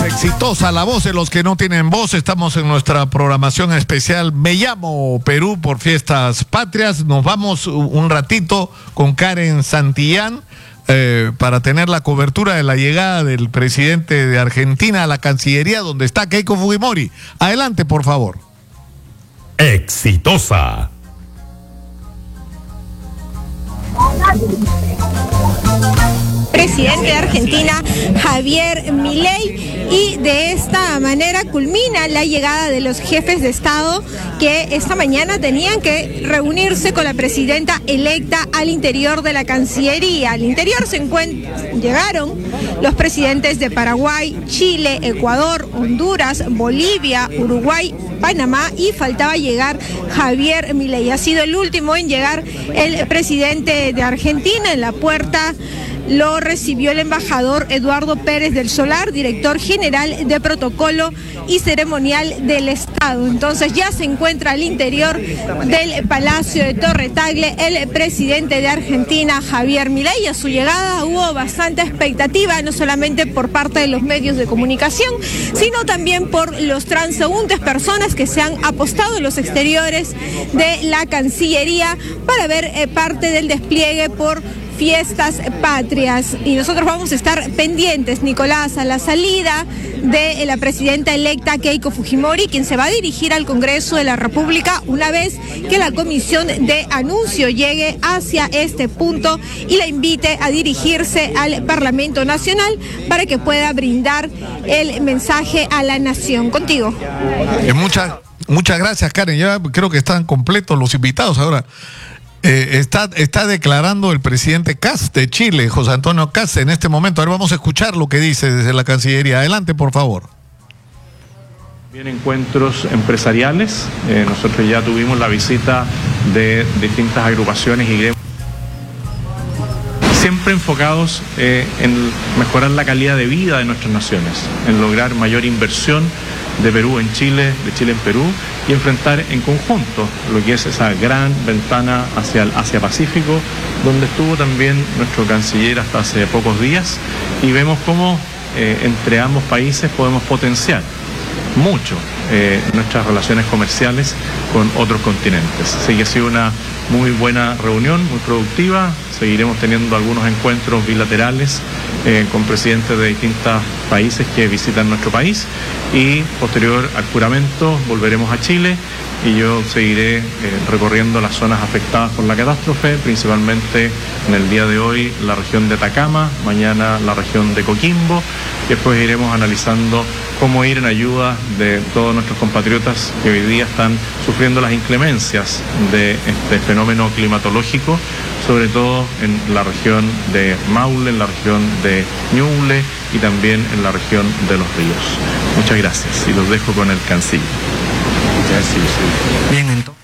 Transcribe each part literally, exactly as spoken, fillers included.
Exitosa, la voz de los que no tienen voz. Estamos en nuestra programación especial Me Llamo Perú por Fiestas Patrias. Nos vamos un ratito con Karen Santillán eh, para tener la cobertura de la llegada del presidente de Argentina a la Cancillería, donde está Keiko Fujimori. Adelante, por favor. Exitosa. Presidente de Argentina, Javier Milei, y de esta manera culmina la llegada de los jefes de Estado que esta mañana tenían que reunirse con la presidenta electa al interior de la Cancillería. Al interior se encuentran, llegaron los presidentes de Paraguay, Chile, Ecuador, Honduras, Bolivia, Uruguay, Panamá, y faltaba llegar Javier Milei. Ha sido el último en llegar el presidente de Argentina. En la puerta lo recibió el embajador Eduardo Pérez del Solar, director general de Protocolo y Ceremonial del Estado. Entonces ya se encuentra al interior del Palacio de Torre Tagle el presidente de Argentina, Javier Milei. A su llegada hubo bastante expectativa, no solamente por parte de los medios de comunicación, sino también por los transeúntes, personas que se han apostado en los exteriores de la Cancillería para ver eh, parte del despliegue por Fiestas Patrias. Y nosotros vamos a estar pendientes, Nicolás, a la salida de la presidenta electa Keiko Fujimori, quien se va a dirigir al Congreso de la República una vez que la comisión de anuncio llegue hacia este punto y la invite a dirigirse al Parlamento Nacional para que pueda brindar el mensaje a la nación. Contigo. Eh, muchas, muchas gracias, Karen. Ya creo que están completos los invitados ahora. Eh, está, está declarando el presidente Kast de Chile, José Antonio Kast, en este momento. Ahora vamos a escuchar lo que dice desde la Cancillería. Adelante, por favor. Bien, encuentros empresariales. Eh, nosotros ya tuvimos la visita de distintas agrupaciones y gremios, siempre enfocados eh, en mejorar la calidad de vida de nuestras naciones, en lograr mayor inversión de Perú en Chile, de Chile en Perú, y enfrentar en conjunto lo que es esa gran ventana hacia el Asia-Pacífico, donde estuvo también nuestro canciller hasta hace pocos días, y vemos cómo eh, entre ambos países podemos potenciar mucho eh, nuestras relaciones comerciales con otros continentes. Así que ha sido una muy buena reunión, muy productiva. Seguiremos teniendo algunos encuentros bilaterales eh, con presidentes de distintos países que visitan nuestro país, y posterior al juramento volveremos a Chile y yo seguiré eh, recorriendo las zonas afectadas por la catástrofe, principalmente en el día de hoy la región de Atacama, mañana la región de Coquimbo, y después iremos analizando cómo ir en ayuda de todos nuestros compatriotas que hoy día están sufriendo las inclemencias de este fenómeno climatológico, sobre todo en la región de Maule, en la región de Ñuble y también en la región de Los Ríos. Muchas gracias y los dejo con el canciller. Bien, entonces.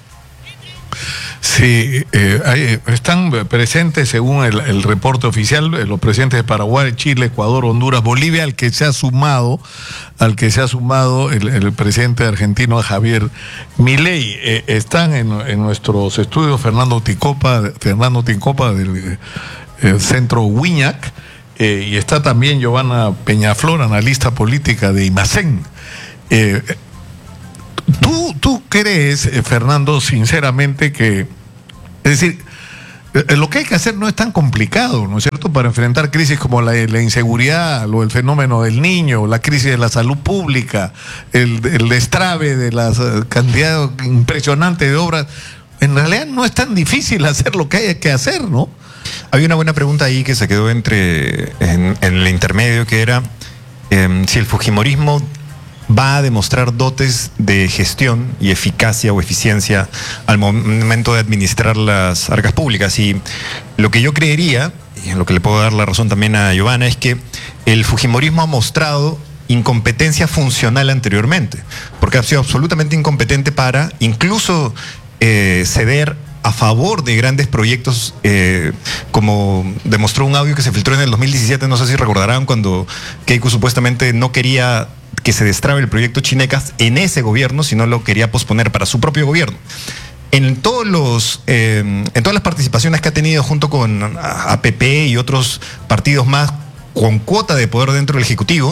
Sí, eh, hay, están presentes, según el, el reporte oficial, eh, los presidentes de Paraguay, Chile, Ecuador, Honduras, Bolivia, al que se ha sumado, al que se ha sumado el, el presidente argentino Javier Milei. Eh, están en, en nuestros estudios Fernando Tincopa, Fernando Tincopa del eh, Centro Wiñac, eh, y está también Giovanna Peñaflor, analista política de IMACEN. Eh, ¿Tú, tú crees, eh, Fernando, sinceramente que, es decir, eh, lo que hay que hacer no es tan complicado, ¿no es cierto?, para enfrentar crisis como la, la inseguridad, o el fenómeno del niño, la crisis de la salud pública, el, el destrave de la uh, cantidad impresionante de obras? En realidad no es tan difícil hacer lo que hay que hacer, ¿no? Había una buena pregunta ahí que se quedó entre en, en el intermedio, que era eh, si el fujimorismo va a demostrar dotes de gestión y eficacia o eficiencia al momento de administrar las arcas públicas. Y lo que yo creería, y en lo que le puedo dar la razón también a Giovanna, es que el fujimorismo ha mostrado incompetencia funcional anteriormente, porque ha sido absolutamente incompetente para incluso eh, ceder a favor de grandes proyectos, eh, como demostró un audio que se filtró en el dos mil diecisiete, no sé si recordarán, cuando Keiko supuestamente no quería que se destrabe el proyecto Chinecas en ese gobierno, sino lo quería posponer para su propio gobierno. En todos los, eh, en todas las participaciones que ha tenido junto con A P P y otros partidos más con cuota de poder dentro del Ejecutivo,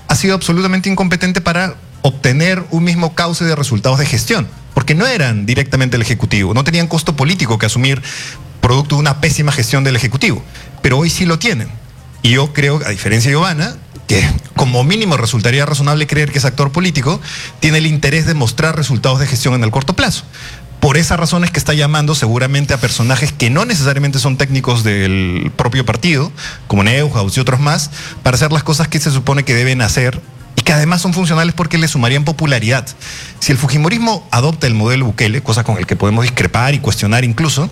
ha sido absolutamente incompetente para obtener un mismo cauce de resultados de gestión, porque no eran directamente el Ejecutivo, no tenían costo político que asumir producto de una pésima gestión del Ejecutivo, pero hoy sí lo tienen. Y yo creo, a diferencia de Giovanna, que como mínimo resultaría razonable creer que ese actor político tiene el interés de mostrar resultados de gestión en el corto plazo. Por esas razones que está llamando seguramente a personajes que no necesariamente son técnicos del propio partido, como Neuhaus y otros más, para hacer las cosas que se supone que deben hacer y que además son funcionales porque le sumarían popularidad. Si el fujimorismo adopta el modelo Bukele, cosa con el que podemos discrepar y cuestionar incluso,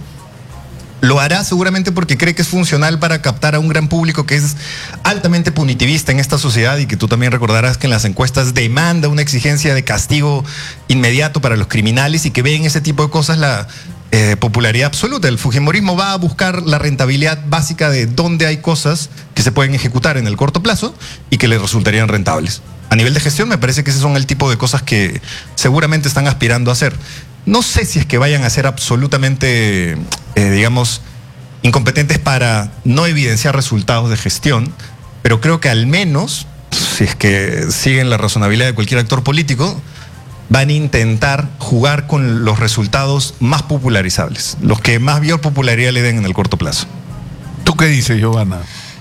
lo hará seguramente porque cree que es funcional para captar a un gran público que es altamente punitivista en esta sociedad y que tú también recordarás que en las encuestas demanda una exigencia de castigo inmediato para los criminales y que ve en ese tipo de cosas la eh, popularidad absoluta. El fujimorismo va a buscar la rentabilidad básica de dónde hay cosas que se pueden ejecutar en el corto plazo y que les resultarían rentables. A nivel de gestión me parece que ese son el tipo de cosas que seguramente están aspirando a hacer. No sé si es que vayan a ser absolutamente, eh, digamos, incompetentes para no evidenciar resultados de gestión, pero creo que al menos, si es que siguen la razonabilidad de cualquier actor político, van a intentar jugar con los resultados más popularizables, los que más mayor popularidad le den en el corto plazo. ¿Tú qué dices, Giovanna?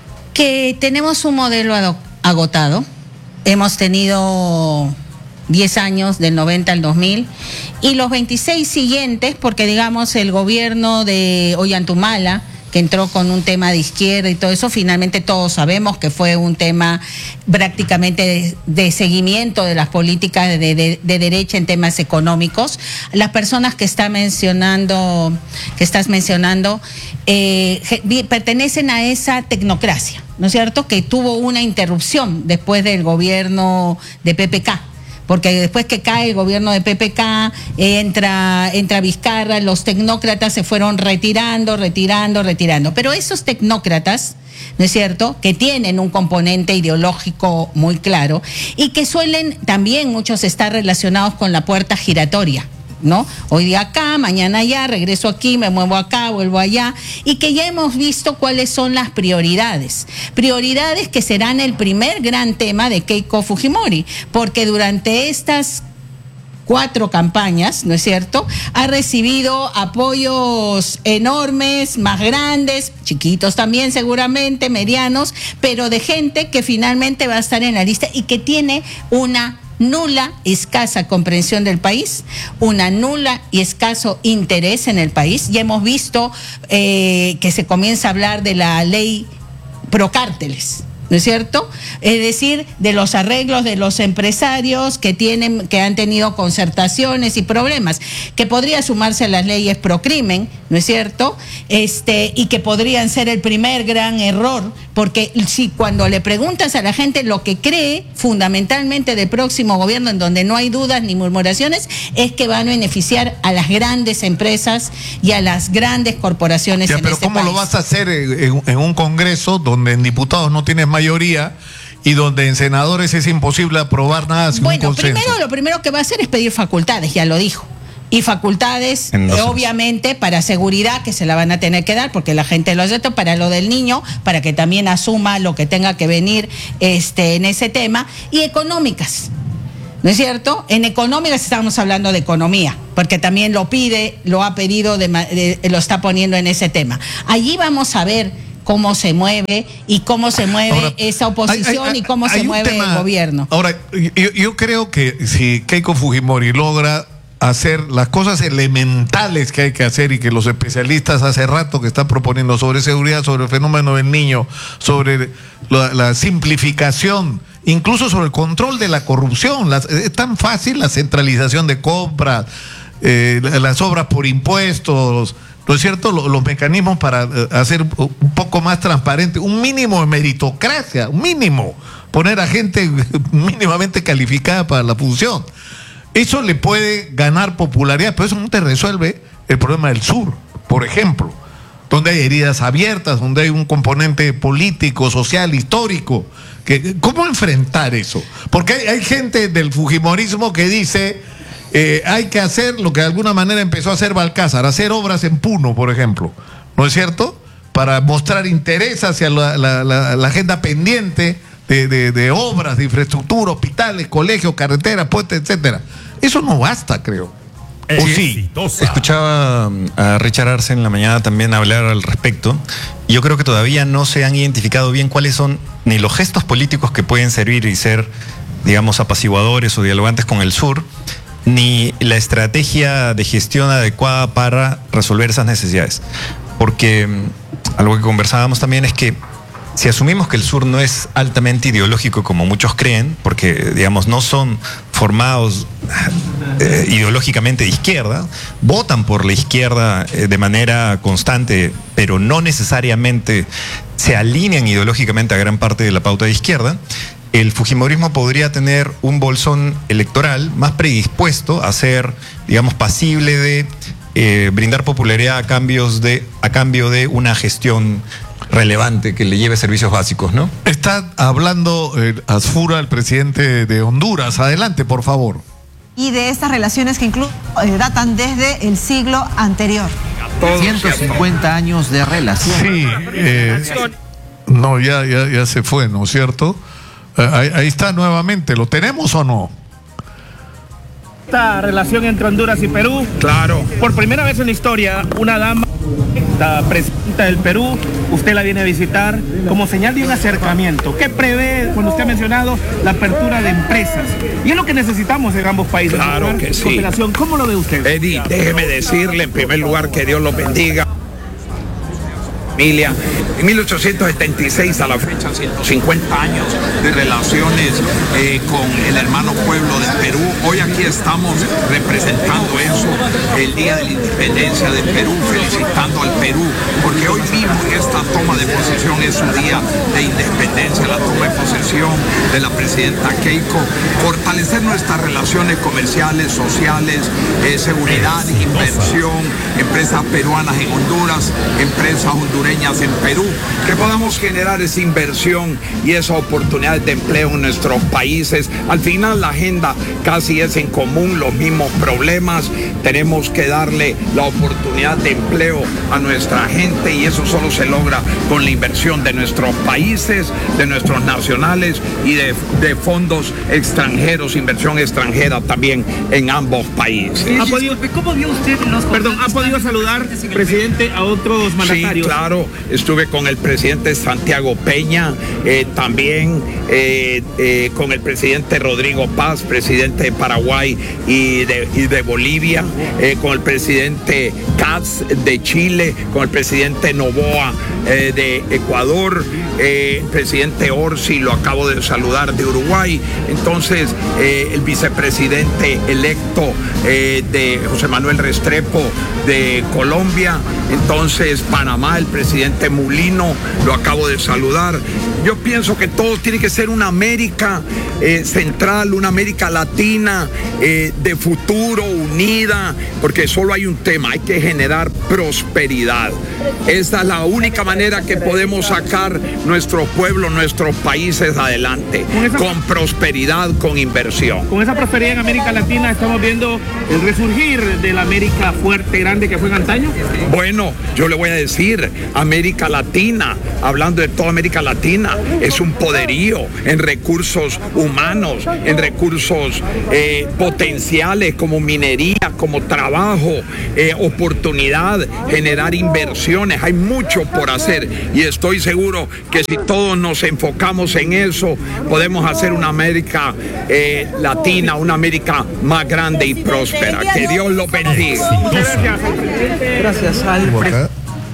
Que tenemos un modelo agotado. Hemos tenido diez años, del noventa al dos mil, y los veintiséis siguientes, porque digamos el gobierno de Ollantumala, que entró con un tema de izquierda y todo eso, finalmente todos sabemos que fue un tema prácticamente de, de seguimiento de las políticas de, de, de derecha en temas económicos. Las personas que está mencionando, que estás mencionando, eh, pertenecen a esa tecnocracia, ¿no es cierto?, que tuvo una interrupción después del gobierno de P P K. Porque después que cae el gobierno de P P K, entra, entra Vizcarra, los tecnócratas se fueron retirando, retirando, retirando. Pero esos tecnócratas, ¿no es cierto?, que tienen un componente ideológico muy claro y que suelen también muchos estar relacionados con la puerta giratoria, ¿no? Hoy día acá, mañana allá, regreso aquí, me muevo acá, vuelvo allá, y que ya hemos visto cuáles son las prioridades. Prioridades que serán el primer gran tema de Keiko Fujimori, porque durante estas cuatro campañas, ¿no es cierto?, ha recibido apoyos enormes, más grandes, chiquitos también seguramente, medianos, pero de gente que finalmente va a estar en la lista y que tiene una nula, escasa comprensión del país, una nula y escaso interés en el país. Ya hemos visto eh, que se comienza a hablar de la ley pro cárteles, ¿no es cierto? Es decir, de los arreglos de los empresarios que tienen, que han tenido concertaciones y problemas, que podría sumarse a las leyes pro crimen, ¿no es cierto? Este, y que podrían ser el primer gran error, porque si cuando le preguntas a la gente lo que cree fundamentalmente del próximo gobierno, en donde no hay dudas ni murmuraciones, es que van a beneficiar a las grandes empresas y a las grandes corporaciones ya, en pero este ¿cómo país? lo vas a hacer en, en un Congreso donde en diputados no tienes mayoría y donde en senadores es imposible aprobar nada sin Bueno, un consenso? primero lo primero que va a hacer es pedir facultades, ya lo dijo. Y facultades, eh, obviamente, para seguridad, que se la van a tener que dar, porque la gente lo acepta, para lo del niño, para que también asuma lo que tenga que venir este, en ese tema, y económicas, ¿no es cierto? En económicas estamos hablando de economía, porque también lo pide, lo ha pedido, de, de, lo está poniendo en ese tema. Allí vamos a ver cómo se mueve y cómo se mueve ahora, esa oposición hay, hay, y cómo se mueve tema, el gobierno. Ahora, yo, yo creo que si Keiko Fujimori logra hacer las cosas elementales que hay que hacer y que los especialistas hace rato que están proponiendo sobre seguridad, sobre el fenómeno del niño, sobre la, la simplificación, incluso sobre el control de la corrupción. Las, es tan fácil la centralización de compras, eh, las obras por impuestos, ¿no es cierto? Los, los mecanismos para eh, hacer un poco más transparente, un mínimo de meritocracia, un mínimo, poner a gente mínimamente calificada para la función. Eso le puede ganar popularidad, pero eso no te resuelve el problema del sur, por ejemplo, donde hay heridas abiertas, donde hay un componente político, social, histórico. Que, ¿cómo enfrentar eso? Porque hay, hay gente del fujimorismo que dice, eh, hay que hacer lo que de alguna manera empezó a hacer Balcázar, hacer obras en Puno, por ejemplo, ¿no es cierto? Para mostrar interés hacia la, la, la, la agenda pendiente de, de, de obras, de infraestructura, hospitales, colegios, carreteras, puentes, etcétera. Eso no basta, creo. ¿O sí? Escuchaba a Richard Arce en la mañana también hablar al respecto. Yo creo que todavía no se han identificado bien cuáles son ni los gestos políticos que pueden servir y ser, digamos, apaciguadores o dialogantes con el sur, ni la estrategia de gestión adecuada para resolver esas necesidades. Porque algo que conversábamos también es que si asumimos que el sur no es altamente ideológico como muchos creen, porque, digamos, no son formados eh, ideológicamente de izquierda, votan por la izquierda eh, de manera constante, pero no necesariamente se alinean ideológicamente a gran parte de la pauta de izquierda, el fujimorismo podría tener un bolsón electoral más predispuesto a ser, digamos, pasible de eh, brindar popularidad a, cambios de, a cambio de una gestión relevante que le lleve servicios básicos, ¿no? Está hablando eh, Asfura, el presidente de Honduras. Adelante, por favor. Y de estas relaciones que incluso eh, datan desde el siglo anterior. ciento cincuenta años de relación. Sí, eh, no, ya, ya, ya se fue, ¿no es cierto? Eh, ahí, ahí está nuevamente. ¿Lo tenemos o no? Esta relación entre Honduras y Perú. Claro. Por primera vez en la historia, una dama, la presidenta del Perú, usted la viene a visitar como señal de un acercamiento. ¿Qué prevé cuando usted ha mencionado la apertura de empresas? Y es lo que necesitamos en ambos países. Claro que sí. ¿Cómo lo ve usted? Eddie, déjeme decirle en primer lugar que Dios los bendiga. Familia. En mil ochocientos setenta y seis a la fecha, ciento cincuenta años de relaciones eh, con el hermano pueblo del Perú. Hoy aquí estamos representando eso, el Día de la Independencia del Perú, felicitando al Perú, porque hoy mismo en esta toma de posesión es su día de independencia, la toma de posesión de la presidenta Keiko, fortalecer nuestras relaciones comerciales, sociales, eh, seguridad, inversión, empresas peruanas en Honduras, empresas hondureñas en Perú, que podamos generar esa inversión y esas oportunidades de empleo en nuestros países. Al final la agenda casi es en común, los mismos problemas. Tenemos que darle la oportunidad de empleo a nuestra gente y eso solo se logra con la inversión de nuestros países, de nuestros nacionales y de, de fondos extranjeros, inversión extranjera también en ambos países. ¿Ha podido, ¿Cómo vio usted los Perdón, ¿ha podido saludar, presidente, a otros mandatarios? Sí, claro. Estuve con el presidente Santiago Peña, eh, también eh, eh, con el presidente Rodrigo Paz, presidente de Paraguay y de, y de Bolivia, eh, con el presidente Katz de Chile, con el presidente Noboa eh, de Ecuador, eh, el presidente Orsi, lo acabo de saludar, de Uruguay. Entonces, eh, el vicepresidente electo eh, de José Manuel Restrepo de Colombia, entonces Panamá, el presidente Mulino, lo acabo de saludar. Yo pienso que todo tiene que ser una América eh, central, una América latina eh, de futuro, unida, porque solo hay un tema, hay que generar prosperidad. Esta es la única manera que podemos sacar nuestro pueblo, nuestros países adelante, con prosperidad, con inversión. Con esa prosperidad en América Latina estamos viendo el resurgir de la América fuerte, grande que fue en antaño. Bueno, yo le voy a decir, América Latina, hablando de toda América Latina, es un poderío en recursos humanos, en recursos eh, potenciales como minería, como trabajo, eh, oportunidad, generar inversiones. Hay mucho por hacer y estoy seguro que si todos nos enfocamos en eso, podemos hacer una América eh, Latina, una América más grande y próspera. Que Dios los bendiga. Muchas gracias. Gracias al presidente.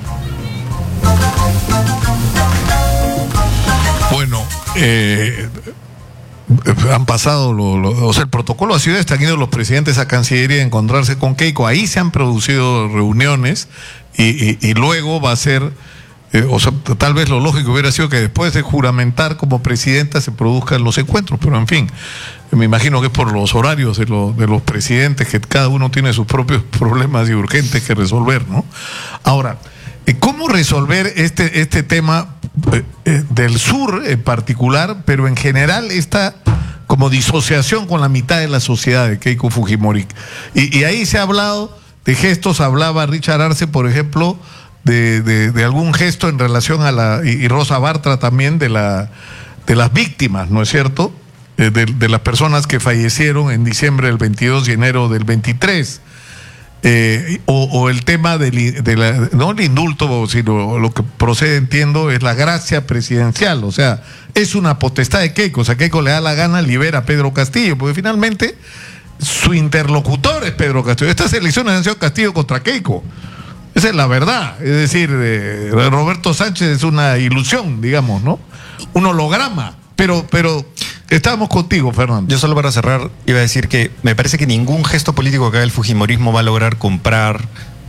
Bueno, eh, han pasado, lo, lo, o sea, el protocolo ha sido este, han ido los presidentes a Cancillería a encontrarse con Keiko, ahí se han producido reuniones y, y, y luego va a ser, eh, o sea, tal vez lo lógico hubiera sido que después de juramentar como presidenta se produzcan los encuentros, pero en fin, me imagino que es por los horarios de, lo, de los presidentes, que cada uno tiene sus propios problemas y urgentes que resolver, ¿no? Ahora, ¿cómo resolver este, este tema eh, eh, del sur en particular, pero en general esta como disociación con la mitad de la sociedad de Keiko Fujimori? Y, y ahí se ha hablado de gestos, hablaba Richard Arce, por ejemplo, de, de, de algún gesto en relación a la, y, y Rosa Bartra también, de la de las víctimas, ¿no es cierto?, de, de las personas que fallecieron en diciembre del veintidós y enero del veintitrés. Eh, o, o el tema del, de la, no el indulto, sino lo que procede, entiendo, es la gracia presidencial. O sea, es una potestad de Keiko. O sea, Keiko le da la gana, libera a Pedro Castillo, porque finalmente su interlocutor es Pedro Castillo. Estas elecciones han sido Castillo contra Keiko. Esa es la verdad. Es decir, eh, Roberto Sánchez es una ilusión, digamos, ¿no? Un holograma. Pero, pero estábamos contigo, Fernando. Yo solo para cerrar iba a decir que me parece que ningún gesto político que haga el fujimorismo va a lograr comprar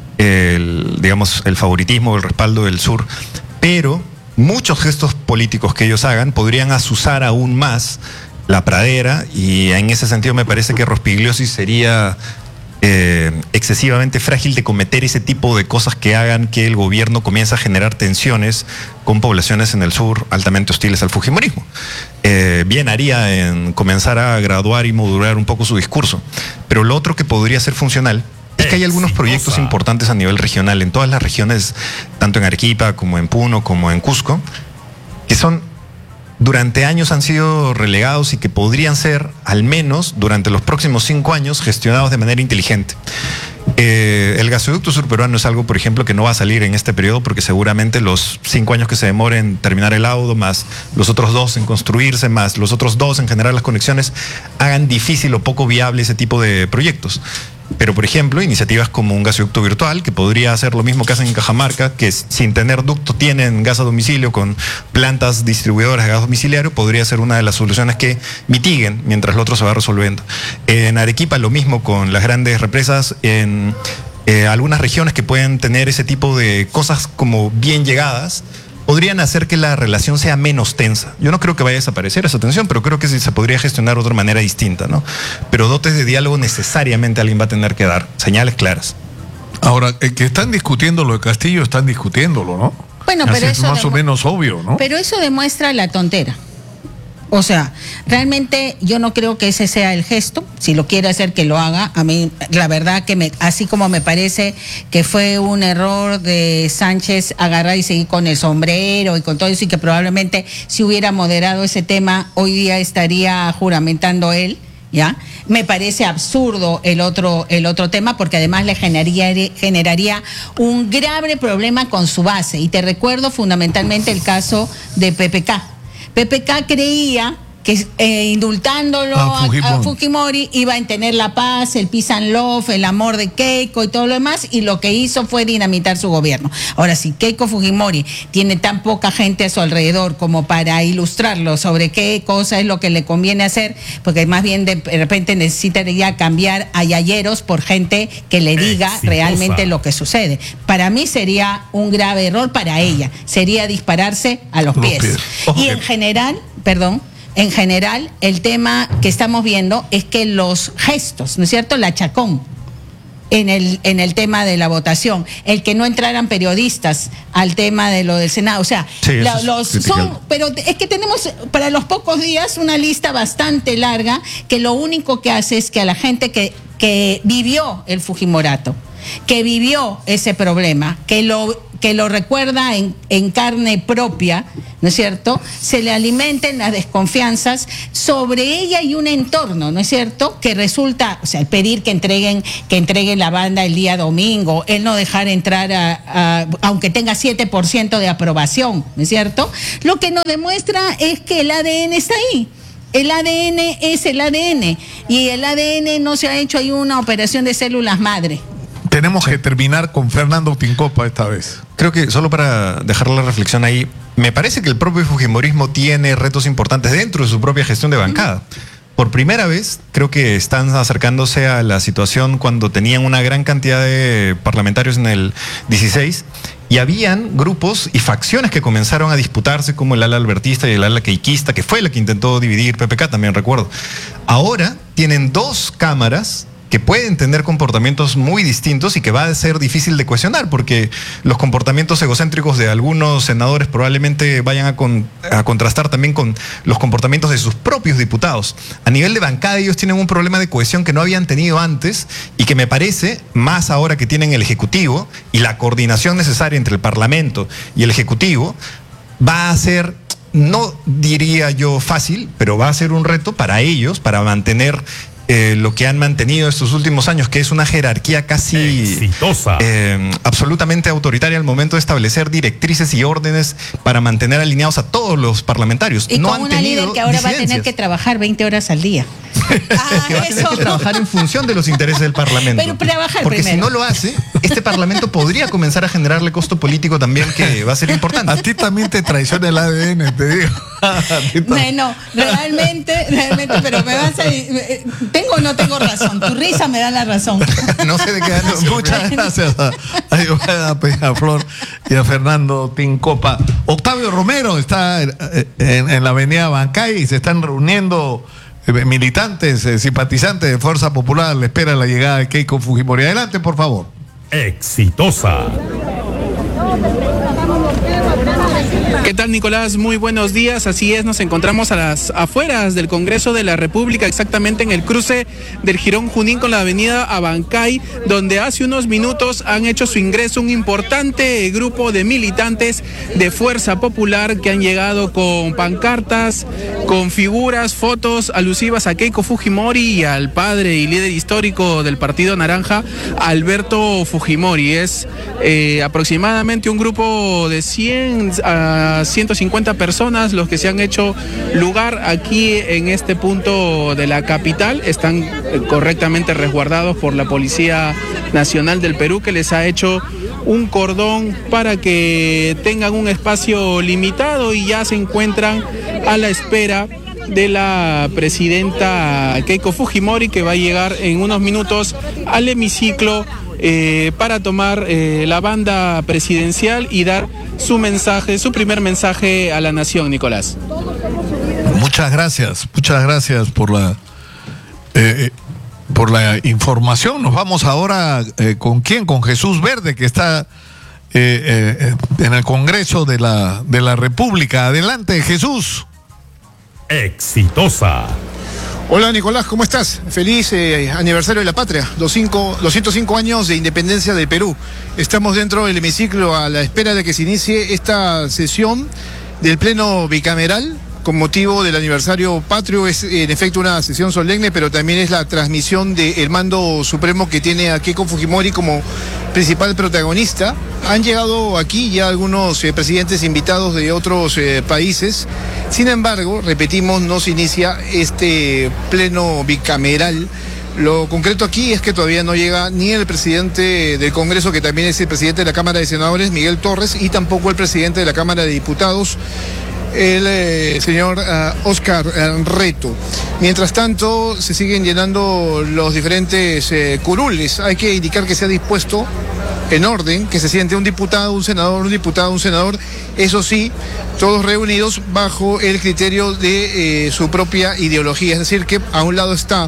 el, digamos, el favoritismo o el respaldo del sur, pero muchos gestos políticos que ellos hagan podrían azuzar aún más la pradera, y en ese sentido me parece que Rospigliosi sería Eh, excesivamente frágil de cometer ese tipo de cosas que hagan que el gobierno comience a generar tensiones con poblaciones en el sur altamente hostiles al fujimorismo. Eh, bien haría en comenzar a graduar y modular un poco su discurso, pero lo otro que podría ser funcional es que hay algunos proyectos importantes a nivel regional en todas las regiones, tanto en Arequipa como en Puno como en Cusco, que son durante años han sido relegados y que podrían ser, al menos durante los próximos cinco años, gestionados de manera inteligente. Eh, el gasoducto surperuano es algo, por ejemplo, que no va a salir en este periodo, porque seguramente los cinco años que se demoren en terminar el laudo, más los otros dos en construirse, más los otros dos en generar las conexiones, hagan difícil o poco viable ese tipo de proyectos. Pero, por ejemplo, iniciativas como un gasoducto virtual, que podría hacer lo mismo que hacen en Cajamarca, que sin tener ducto tienen gas a domicilio con plantas distribuidoras de gas domiciliario, podría ser una de las soluciones que mitiguen mientras lo otro se va resolviendo. En Arequipa lo mismo con las grandes represas, en eh, algunas regiones que pueden tener ese tipo de cosas como bien llegadas, podrían hacer que la relación sea menos tensa. Yo no creo que vaya a desaparecer esa tensión, pero creo que sí se podría gestionar de otra manera distinta, ¿no? Pero dotes de diálogo necesariamente alguien va a tener que dar, señales claras. Ahora, eh, que están discutiendo lo de Castillo, están discutiéndolo, ¿no? Bueno, Así pero es eso más o demu- menos obvio, ¿no? Pero eso demuestra la tontera. O sea, realmente yo no creo que ese sea el gesto. Si lo quiere hacer, que lo haga. A mí, la verdad que me, así como me parece que fue un error de Sánchez agarrar y seguir con el sombrero y con todo eso, y que probablemente si hubiera moderado ese tema, hoy día estaría juramentando él, ¿ya? Me parece absurdo el otro, el otro tema, porque además le generaría, generaría un grave problema con su base. Y te recuerdo fundamentalmente el caso de P P K. P P K creía que eh, indultándolo Ah, a, Fujimori. a Fujimori iba a tener la paz, el peace and love, el amor de Keiko y todo lo demás, y lo que hizo fue dinamitar su gobierno. Ahora, si Keiko Fujimori tiene tan poca gente a su alrededor como para ilustrarlo sobre qué cosa es lo que le conviene hacer, porque más bien de repente necesitaría cambiar a yayeros por gente que le diga Exitosa. realmente lo que sucede. Para mí sería un grave error, para ella sería dispararse a los Los pies. pies. Y en general, perdón, en general, el tema que estamos viendo es que los gestos, ¿no es cierto?, la chacón en el, en el tema de la votación, el que no entraran periodistas al tema de lo del Senado, o sea, Sí, eso la- es los criticable. son, pero es que tenemos para los pocos días una lista bastante larga que lo único que hace es que a la gente que, que vivió el Fujimorato, que vivió ese problema, que lo que lo recuerda en, en carne propia, ¿no es cierto?, se le alimenten las desconfianzas sobre ella y un entorno, ¿no es cierto?, que resulta, o sea, el pedir que entreguen, que entreguen la banda el día domingo, el no dejar entrar a, a- aunque tenga siete por ciento de aprobación, ¿no es cierto?, lo que nos demuestra es que el A D N está ahí. El A D N es el A D N, y el A D N no se ha hecho ahí una operación de células madre. Tenemos que terminar con Fernando Tincopa esta vez. Creo que solo para dejar la reflexión ahí, me parece que el propio fujimorismo tiene retos importantes dentro de su propia gestión de bancada. Por primera vez, creo que están acercándose a la situación cuando tenían una gran cantidad de parlamentarios en el dieciséis, y habían grupos y facciones que comenzaron a disputarse, como el ala albertista y el ala queiquista, que fue la que intentó dividir P P K, también recuerdo. Ahora tienen dos cámaras que pueden tener comportamientos muy distintos y que va a ser difícil de cuestionar, porque los comportamientos egocéntricos de algunos senadores probablemente vayan a, con- a contrastar también con los comportamientos de sus propios diputados. A nivel de bancada, ellos tienen un problema de cohesión que no habían tenido antes, y que me parece, más ahora que tienen el Ejecutivo y la coordinación necesaria entre el Parlamento y el Ejecutivo, va a ser no diría yo fácil, pero va a ser un reto para ellos, para mantener eh, lo que han mantenido estos últimos años, que es una jerarquía casi exitosa, eh, absolutamente autoritaria al momento de establecer directrices y órdenes para mantener alineados a todos los parlamentarios. Y no con han una tenido líder que ahora va a tener disidencias. que trabajar veinte horas al día. Ah, que va a tener que trabajar en función de los intereses del Parlamento. Pero trabajar Porque primero. si no lo hace, este Parlamento podría comenzar a generarle costo político también, que va a ser importante. A ti también te traiciona el A D N, te digo. No, no, realmente, realmente, pero me vas a... ¿Tengo o no tengo razón? Tu risa me da la razón. No sé de qué año. Muchas gracias a, a Peñaflor y a Fernando Tincopa. Octavio Romero está en, en, en la avenida Bancay y se están reuniendo eh, militantes, eh, simpatizantes de Fuerza Popular a la espera de la llegada de Keiko Fujimori. Adelante, por favor. exitosa. ¿Qué tal, Nicolás? Muy buenos días. Así es, nos encontramos a las afueras del Congreso de la República, exactamente en el cruce del Jirón Junín con la avenida Abancay, donde hace unos minutos han hecho su ingreso un importante grupo de militantes de Fuerza Popular que han llegado con pancartas, con figuras, fotos alusivas a Keiko Fujimori y al padre y líder histórico del Partido Naranja, Alberto Fujimori. Es eh, aproximadamente un grupo de cien a ciento cincuenta personas los que se han hecho lugar aquí en este punto de la capital. Están correctamente resguardados por la Policía Nacional del Perú, que les ha hecho un cordón para que tengan un espacio limitado, y ya se encuentran a la espera de la presidenta Keiko Fujimori, que va a llegar en unos minutos al hemiciclo eh, para tomar eh, la banda presidencial y dar su mensaje, su primer mensaje a la nación, Nicolás. Muchas gracias, muchas gracias por la eh, por la información. Nos vamos ahora eh, con quién, con Jesús Verde, que está eh, eh, en el Congreso de la de la República. Adelante, Jesús. Exitosa. Hola, Nicolás, ¿cómo estás? Feliz eh, aniversario de la patria, los, cinco, los ciento cinco años de independencia del Perú. Estamos dentro del hemiciclo a la espera de que se inicie esta sesión del Pleno Bicameral con motivo del aniversario patrio. Es en efecto una sesión solemne, pero también es la transmisión del mando supremo que tiene a Keiko Fujimori como principal protagonista. Han llegado aquí ya algunos eh, presidentes invitados de otros eh, países. Sin embargo, repetimos, no se inicia este pleno bicameral. Lo concreto aquí es que todavía no llega ni el presidente del Congreso, que también es el presidente de la Cámara de Senadores, Miguel Torres, y tampoco el presidente de la Cámara de Diputados, el eh, señor uh, Oscar uh, Reto. Mientras tanto, se siguen llenando los diferentes eh, curules. Hay que indicar que se ha dispuesto en orden que se siente un diputado, un senador, un diputado, un senador, eso sí, todos reunidos bajo el criterio de eh, su propia ideología. Es decir, que a un lado está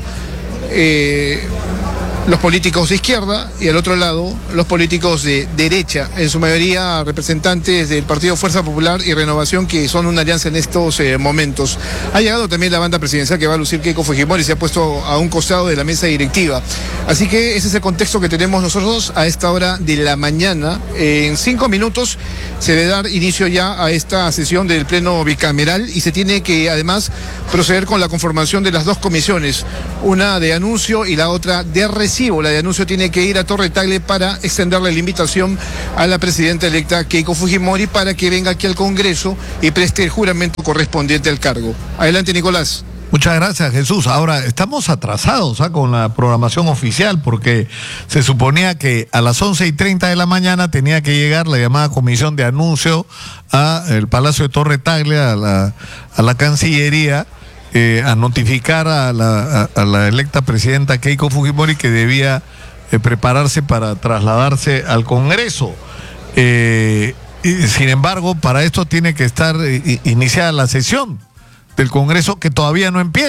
eh, los políticos de izquierda y al otro lado los políticos de derecha, en su mayoría representantes del Partido Fuerza Popular y Renovación, que son una alianza en estos eh, momentos. Ha llegado también la banda presidencial que va a lucir Keiko Fujimori, se ha puesto a un costado de la mesa directiva. Así que ese es el contexto que tenemos nosotros a esta hora de la mañana. En cinco minutos se debe dar inicio ya a esta sesión del Pleno Bicameral, y se tiene que además proceder con la conformación de las dos comisiones, una de anuncio y la otra de recibo. La de anuncio tiene que ir a Torre Tagle para extenderle la invitación a la presidenta electa Keiko Fujimori para que venga aquí al Congreso y preste el juramento correspondiente al cargo. Adelante, Nicolás. Muchas gracias, Jesús. Ahora, estamos atrasados ¿eh? con la programación oficial, porque se suponía que a las once y treinta de la mañana tenía que llegar la llamada comisión de anuncio al Palacio de Torre Tagle, a la, a la Cancillería, eh, a notificar a la, a, a la electa presidenta Keiko Fujimori que debía eh, prepararse para trasladarse al Congreso. Eh, y, sin embargo, para esto tiene que estar eh, iniciada la sesión del Congreso, que todavía no empieza.